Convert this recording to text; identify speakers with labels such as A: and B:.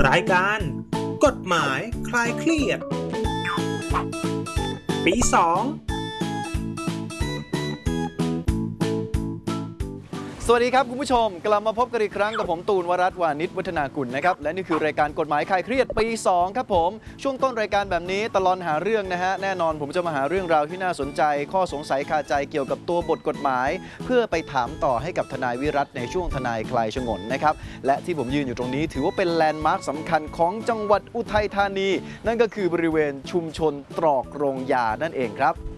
A: รายการกฎหมายคลายเครียดปี2
B: สวัสดีครับคุณผู้ชมกลับมาพบกันอีกครั้งกับผมตูนวรัตน์วานิชวัฒนากุลนะครับและนี่คือรายการกฎหมายคลายเครียดปี2ครับผมช่วงต้นรายการแบบนี้ตลอดหาเรื่องนะฮะแน่นอนผมจะมาหาเรื่องราวที่น่าสนใจข้อสงสัยคาใจเกี่ยวกับตัวบทกฎหมายเพื่อไปถามต่อให้กับทนายวิรัตในช่วงทนายคลายฉงนนะครับและที่ผมยืนอยู่ตรงนี้ถือว่าเป็นแลนด์มาร์คสำคัญของจังหวัดอุทัยธานีนั่นก็คือบริเวณชุมชนตรอกโรงยานั่นเองครับ